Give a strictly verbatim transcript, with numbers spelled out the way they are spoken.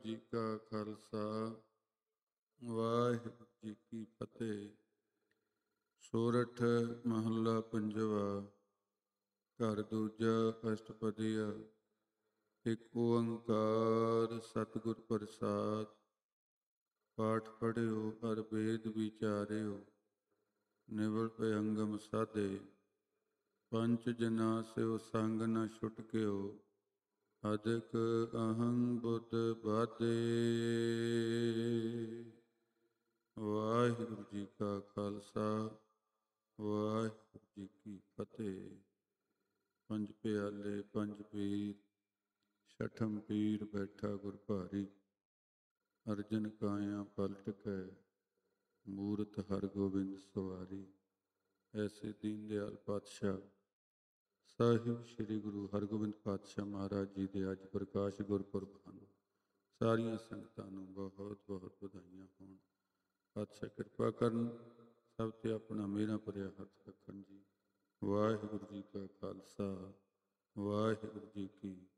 ਜੀ ਕਾ ਖਾਲਸਾ ਵਾਹਿਗੁਰੂ ਜੀ ਕੀ ਫਤਿਹ। ਸੋਰਠ ਮਹੱਲਾ ਪੰਜਵਾ। ਘਰ ਦੂਜਾ ਅਸ਼ਟਪਦੀਆ। ਇੱਕ ਓੰਕਾਰ ਸਤਿਗੁਰ ਪ੍ਰਸਾਦ। ਪਾਠ ਪੜ੍ਹਿਓ ਹਰ ਵੇਦ ਵਿਚਾਰਿਓ, ਨਿਵਲ ਭਯੰਗਮ ਸਾਧੇ। ਪੰਚ ਜਨਾ ਸਿਓ ਸੰਗ ਨ ਛੁਟਕਿਓ, ਅਦਿਕ ਅਹੰ ਬੁੱਧ ਬਾਧੇ। ਵਾਹਿਗੁਰੂ ਜੀ ਕਾ ਖਾਲਸਾ ਵਾਹਿਗੁਰੂ ਜੀ ਕੀ ਫਤਿਹ। ਪੰਜ ਪਿਆਲੇ ਪੰਜ ਪੀਰ, ਛਠਮ ਪੀਰ ਬੈਠਾ ਗੁਰ ਭਾਰੀ। ਅਰਜਨ ਕਾਇਆ ਪਲਟ ਕੈ, ਮੂਰਤ ਹਰਗੋਬਿੰਦ ਸਵਾਰੀ। ਐਸੇ ਦੀਨ ਦਿਆਲ ਪਾਤਸ਼ਾਹ ਸਾਹਿਬ ਸ੍ਰੀ ਗੁਰੂ ਹਰਗੋਬਿੰਦ ਪਾਤਸ਼ਾਹ ਮਹਾਰਾਜ ਜੀ ਦੇ ਅੱਜ ਪ੍ਰਕਾਸ਼ ਗੁਰਪੁਰਬ ਹਨ। ਸਾਰੀਆਂ ਸੰਗਤਾਂ ਨੂੰ ਬਹੁਤ ਬਹੁਤ ਵਧਾਈਆਂ ਹੋਣ। ਪਾਤਸ਼ਾਹ ਕਿਰਪਾ ਕਰਨ, ਸਭ ਤੇ ਆਪਣਾ ਮਿਹਰਾਂ ਭਰਿਆ ਹੱਥ ਰੱਖਣ ਜੀ। ਵਾਹਿਗੁਰੂ ਜੀ ਕਾ ਖਾਲਸਾ ਵਾਹਿਗੁਰੂ ਜੀ ਕੀ